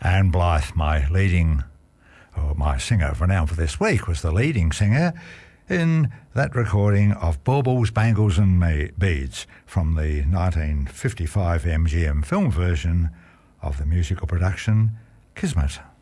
Anne Blythe, my singer renowned for this week, was the leading singer in that recording of Baubles, Bangles and Beads from the 1955 MGM film version of the musical production Kismet.